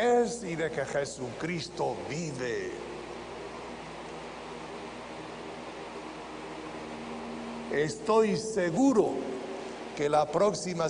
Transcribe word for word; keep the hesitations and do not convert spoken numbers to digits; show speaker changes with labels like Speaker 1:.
Speaker 1: es y de que Jesucristo vive. Estoy seguro que la próxima